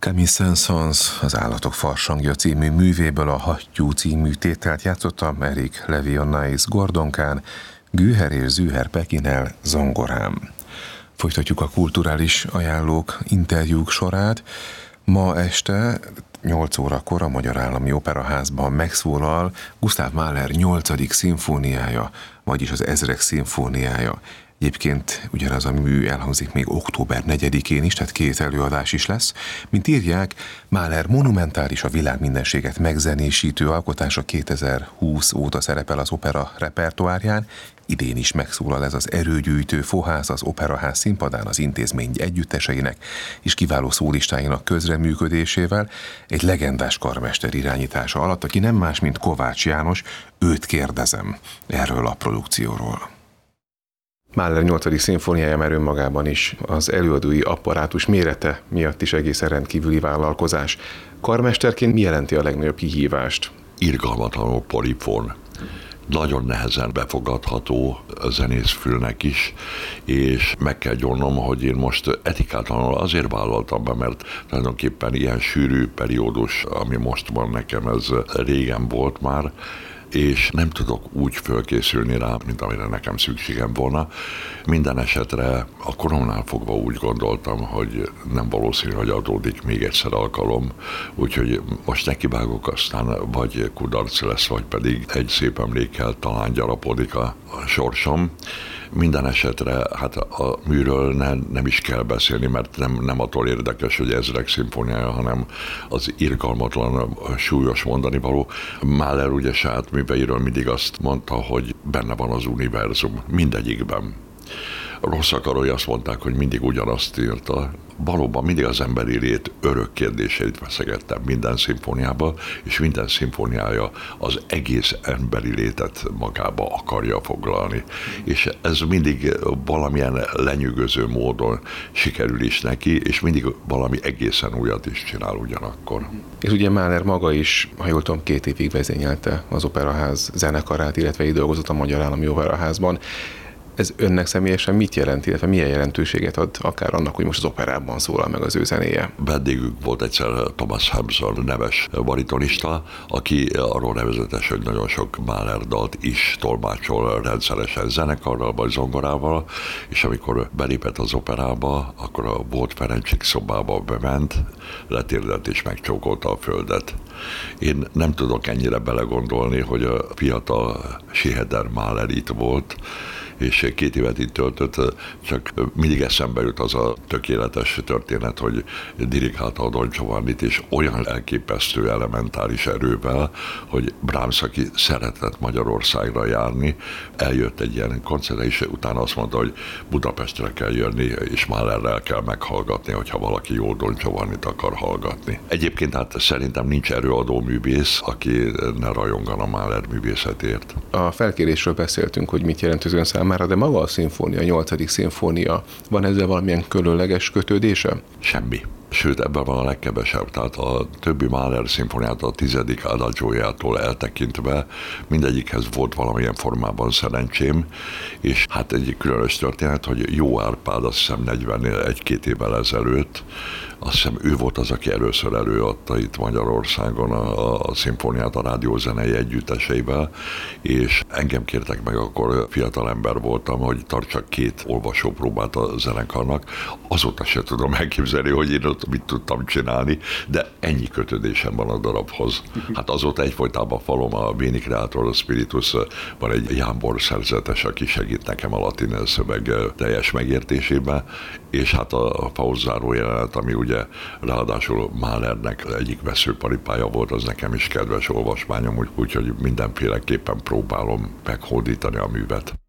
Camille Saint-Saëns az Állatok farsangja című művéből a Hattyú című tételt játszotta Eric Lévi-Onais Gordonkán, Güher és Züher Pekinel zongorán. Folytatjuk a kulturális ajánlók interjúk sorát. Ma este 8 órakor a Magyar Állami Operaházban megszólal Gustav Mahler 8. szimfóniája, vagyis az Ezrek szimfóniája. Egyébként ugyanaz a mű elhangzik még október 4-én is, tehát 2 előadás is lesz. Mint írják, Mahler monumentális, a világmindenséget megzenésítő alkotása 2020 óta szerepel az opera repertoárján. Idén is megszólal ez az erőgyűjtő fohász az Operaház színpadán az intézmény együtteseinek és kiváló szólistáinak közreműködésével, egy legendás karmester irányítása alatt, aki nem más, mint Kovács János. Őt kérdezem erről a produkcióról. Mahler 8. szimfóniája már önmagában is az előadói apparátus mérete miatt is egészen rendkívüli vállalkozás. Karmesterként mi jelenti a legnagyobb kihívást? Irgalmatlanul polifon. Nagyon nehezen befogadható a zenészfülnek is, és meg kell gyónnom, hogy én most etikátlanul azért vállaltam be, mert tulajdonképpen ilyen sűrű periódus, ami most van nekem, ez régen volt már, és nem tudok úgy fölkészülni rá, mint amire nekem szükségem volna. Minden esetre a koromnál fogva úgy gondoltam, hogy nem valószínű, hogy adódik még egyszer alkalom, úgyhogy most nekivágok, aztán vagy kudarc lesz, vagy pedig egy szép emlékkel talán gyarapodik a sorsom. Minden esetre hát a műről nem is kell beszélni, mert nem attól érdekes, hogy Ezrek szimfóniája, hanem az irgalmatlan, súlyos mondani való. Mahler ugye saját műveiről mindig azt mondta, hogy benne van az univerzum, mindegyikben. Rossz akarói azt mondták, hogy mindig ugyanazt írta. Valóban mindig az emberi lét örök kérdéseit feszegettem minden szimfóniába, és minden szimfóniája az egész emberi létet magába akarja foglalni. És ez mindig valamilyen lenyűgöző módon sikerül is neki, és mindig valami egészen újat is csinál ugyanakkor. És ugye Mahler maga is, ha jól tudom, 2 évig vezényelte az Operaház zenekarát, illetve így dolgozott a Magyar Állami Operaházban. Ez önnek személyesen mit jelent, illetve milyen jelentőséget ad akár annak, hogy most az operában szólal meg az ő zenéje? Vendégünk volt egyszer Thomas Hampson neves baritonista, aki arról nevezetes, hogy nagyon sok Mahler dalt is tolmácsol rendszeresen zenekarral vagy zongorával, és amikor belépett az operába, akkor a Volt Ferencsik szobába bement, letérdelt és megcsókolta a földet. Én nem tudok ennyire belegondolni, hogy a fiatal Siheder Mahler itt volt, és 2 évet itt töltött, csak mindig eszembe jut az a tökéletes történet, hogy dirigálta a Don Giovannit, és olyan elképesztő elementáris erővel, hogy Brahms, aki szeretett Magyarországra járni, eljött egy ilyen koncertre, és utána azt mondta, hogy Budapestre kell jönni, és Mahlerrel kell meghallgatni, hogyha valaki jó Don Giovannit akar hallgatni. Egyébként hát szerintem nincs előadó művész, aki ne rajongana Mahler művészetért. A felkérésről beszéltünk, hogy mit jelent az ön számára, de maga a szimfónia, a 8. szimfónia, van ezzel valamilyen különleges kötődése? Semmi. Sőt, ebben van a legkevesebb. Tehát a többi Mahler szimfóniát a 10. adagiójától eltekintve mindegyikhez volt valamilyen formában szerencsém, és hát egy különös történet, hogy Jó Árpád, azt hiszem 41-2 évvel ezelőtt, azt hiszem ő volt az, aki először előadta itt Magyarországon a szimfóniát a rádiózenei együtteseivel, és engem kértek meg, akkor fiatal ember voltam, hogy tartsak 2 olvasópróbát a zenekarnak. Azóta se tudom elképzelni, hogy én ott mit tudtam csinálni, de ennyi kötődésem van a darabhoz. Hát azóta egyfolytában falom a Veni Creator Spiritus, van egy Jámbor szerzetes, aki segít nekem a latin szöveg teljes megértésében, és hát a Faust záró jelenet, ami ugye ráadásul Mahlernek egyik veszőparipája volt, az nekem is kedves olvasmányom, úgyhogy mindenféleképpen próbálom meghódítani a művet.